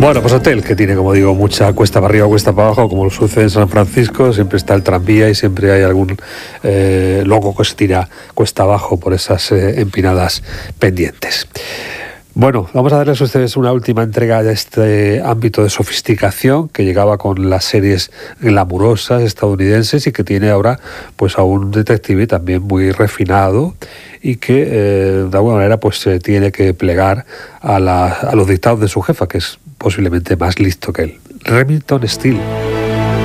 Bueno, pues hotel que tiene, como digo, mucha cuesta para arriba, cuesta para abajo, como sucede en San Francisco. Siempre está el tranvía y siempre hay algún loco que se tira cuesta abajo por esas empinadas pendientes. Bueno, vamos a darles a ustedes una última entrega de este ámbito de sofisticación que llegaba con las series glamurosas estadounidenses y que tiene ahora pues a un detective también muy refinado y que de alguna manera pues se tiene que plegar a los dictados de su jefa, que es posiblemente más listo que él. Remington Steele.